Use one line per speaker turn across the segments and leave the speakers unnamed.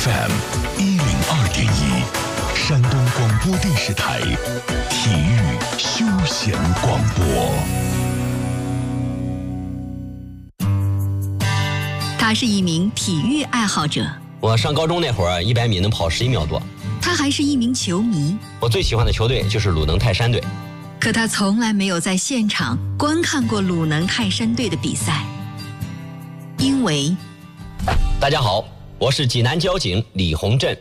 FM102.1，山东广播电视台体育休闲广播。
他是一名体育爱好者。
我上高中那会儿，100米能跑11秒多。
他还是一名球迷。
我最喜欢的球队就是鲁能泰山队。
可他从来没有在现场观看过鲁能泰山队的比赛，因为……
大家好，我是济南交警李洪振。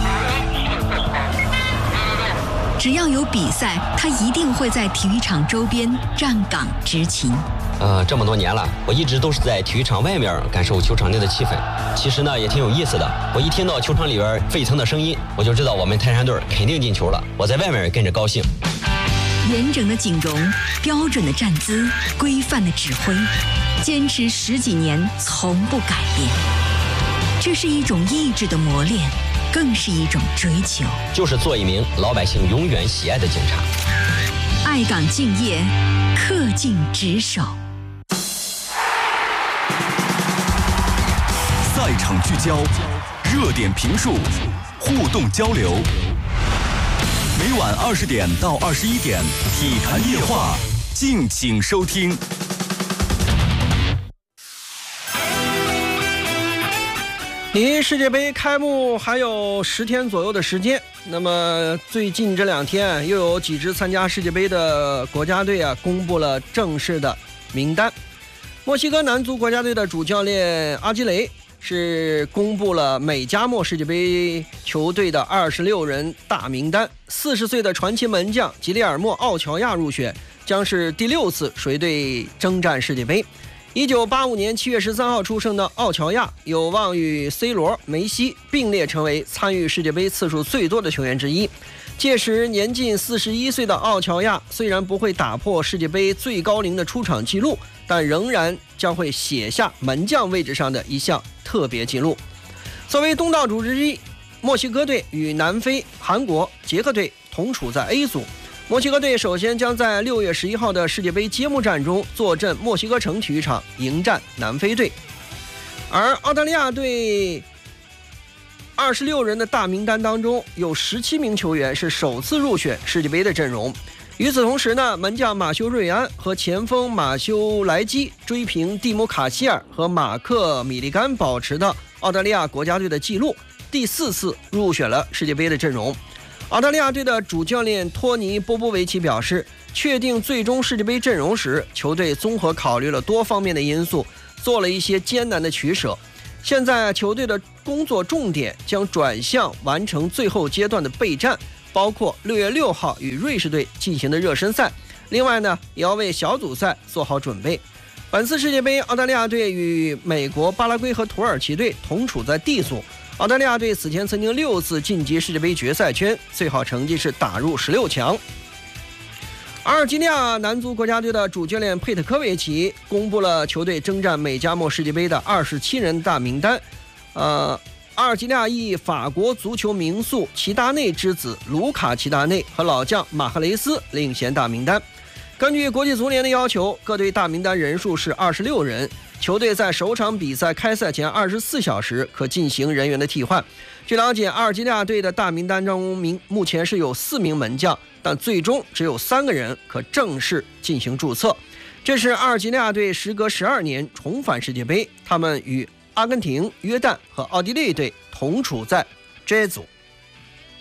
只要有比赛，他一定会在体育场周边站岗执勤。
这么多年了，我一直都是在体育场外面感受球场内的气氛。其实呢，也挺有意思的。我一听到球场里边沸腾的声音，我就知道我们泰山队肯定进球了。我在外面跟着高兴。
严整的警容，标准的站姿，规范的指挥，坚持10几年，从不改变。这是一种意志的磨练，更是一种追求。
就是做一名老百姓永远喜爱的警察。
爱岗敬业，恪尽职守。
赛场聚焦，热点评述，互动交流。每晚20点到21点，体坛夜话，敬请收听。
离世界杯开幕还有10天左右的时间，那么最近这2天又有几支参加世界杯的国家队公布了正式的名单。墨西哥男足国家队的主教练阿基雷是公布了美加墨世界杯球队的26人大名单。40岁的传奇门将吉列尔莫·奥乔亚入选，将是第6次随队征战世界杯。1985年7月13号出生的奥乔亚有望与 C 罗、梅西并列成为参与世界杯次数最多的球员之一。届时年近41岁的奥乔亚虽然不会打破世界杯最高龄的出场纪录，但仍然将会写下门将位置上的一项特别纪录。作为东道主之一，墨西哥队与南非、韩国、捷克队同处在 A 组。墨西哥队首先将在6月11号的世界杯揭幕战中坐镇墨西哥城体育场迎战南非队。而澳大利亚队26人的大名单当中，有17名球员是首次入选世界杯的阵容。与此同时呢，门将马修·瑞安和前锋马修·莱基追平蒂姆·卡希尔和马克·米利甘保持的澳大利亚国家队的纪录，第4次入选了世界杯的阵容。澳大利亚队的主教练托尼·波波维奇表示，确定最终世界杯阵容时，球队综合考虑了多方面的因素，做了一些艰难的取舍。现在球队的工作重点将转向完成最后阶段的备战，包括6月6号与瑞士队进行的热身赛。另外呢，也要为小组赛做好准备。本次世界杯，澳大利亚队与美国、巴拉圭和土耳其队同处在 D 组。澳大利亚队此前曾经6次晋级世界杯决赛圈，最好成绩是打入16强。阿尔及利亚男足国家队的主教练佩特科维奇公布了球队征战美加墨世界杯的27人大名单。阿尔及利亚裔法国足球名宿齐达内之子卢卡齐达内和老将马赫雷斯领衔大名单。根据国际足联的要求，各队大名单人数是26人。球队在首场比赛开赛前24小时可进行人员的替换。据了解，阿尔及利亚队的大名单中目前是有4名门将，但最终只有3个人可正式进行注册。这是阿尔及利亚队时隔12年重返世界杯，他们与阿根廷、约旦和奥地利队同处在 J 组。